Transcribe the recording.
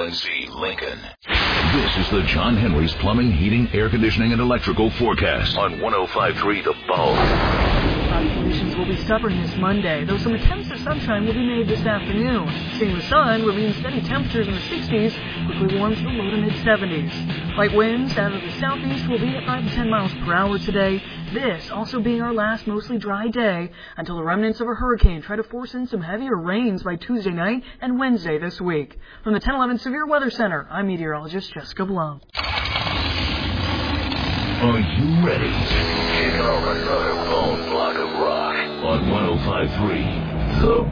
UNC Lincoln. This is the John Henry's Plumbing, Heating, Air Conditioning, and Electrical Forecast on 105.3 The Bone. Cloudy conditions will be stubborn this Monday, though some attempts at sunshine will be made this afternoon. Seeing the sun will mean steady temperatures in the 60s, quickly warm to the low to mid-70s. Light winds out of the southeast will be at 5 to 10 miles per hour today. This also being our last mostly dry day until the remnants of a hurricane try to force in some heavier rains by Tuesday night and Wednesday this week. From the 1011 Severe Weather Center, I'm meteorologist Jessica Blum. Are you ready? Kick off another bone block of rock on 105.3 The